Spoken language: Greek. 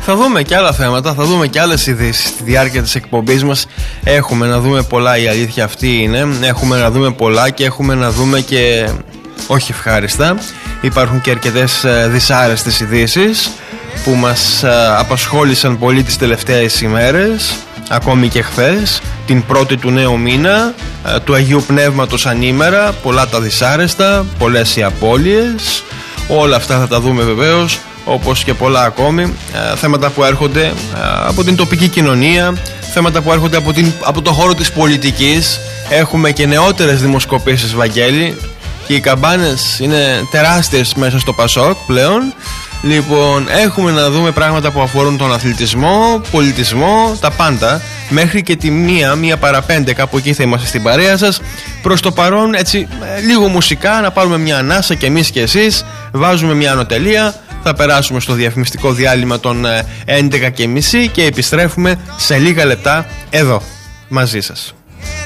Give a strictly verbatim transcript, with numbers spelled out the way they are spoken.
Θα δούμε και άλλα θέματα, θα δούμε και άλλες ειδήσεις στη διάρκεια της εκπομπής μας. Έχουμε να δούμε πολλά, η αλήθεια αυτή είναι. Έχουμε να δούμε πολλά και έχουμε να δούμε και όχι ευχάριστα. Υπάρχουν και αρκετές δυσάρεστες ειδήσεις που μας απασχόλησαν πολύ τις τελευταίες ημέρες, ακόμη και χθες, την πρώτη του νέου μήνα, του Αγίου Πνεύματος ανήμερα. Πολλά τα δυσάρεστα, πολλές οι απώλειες. Όλα αυτά θα τα δούμε βεβαίως, όπως και πολλά ακόμη θέματα που έρχονται από την τοπική κοινωνία, θέματα που έρχονται από, την, από το χώρο της πολιτικής. Έχουμε και νεότερες δημοσκοπήσεις, Βαγγέλη, και οι καμπάνες είναι τεράστιες μέσα στο Πασόκ πλέον. Λοιπόν, έχουμε να δούμε πράγματα που αφορούν τον αθλητισμό, πολιτισμό, τα πάντα. Μέχρι και τη μία, μία παρά πέντε, κάπου εκεί θα είμαστε στην παρέα σας. Προς το παρόν, έτσι, λίγο μουσικά, να πάρουμε μια ανάσα και εμείς και εσείς. Βάζουμε μια ανωτελεία, θα περάσουμε στο διαφημιστικό διάλειμμα των έντεκα και μισή και επιστρέφουμε σε λίγα λεπτά εδώ, μαζί σας.